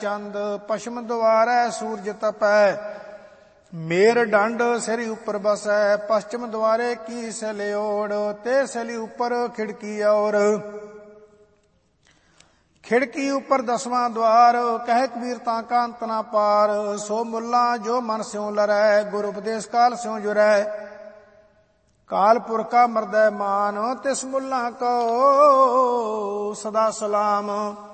ਚੰਦ ਪਛਮ ਦੁਆਰੈ ਸੂਰਜ ਤਪੈ, ਮੇਰ ਡੰਡ ਸਿਰ ਉੱਪਰ ਬਸੈ। ਪਸ਼ਚਮ ਦੁਆਰੇ ਕੀ ਸਲਿਓੜ, ਤੇ ਸਲੀ ਉੱਪਰ ਖਿੜਕੀ ਔਰ। ਖਿੜਕੀ ਉੱਪਰ 10ਵਾਂ ਦੁਆਰ, ਕਹਿ ਕਬੀਰ ਤਾਂ ਕਾ ਅੰਤ ਨਾ ਪਾਰ। ਸੋ ਮੁੱਲਾ ਜੋ ਮਨ ਸਿਉ ਲਰੈ, ਗੁਰ ਉਪਦੇਸ਼ ਕਾਲ ਸਿਉ ਜੁਰੈ। ਕਾਲ ਪੁਰਖਾ ਮਰਦੈ ਮਾਨ, ਤਿਸ ਮੁੱਲਾ ਕੋ ਸਦਾ ਸਲਾਮ।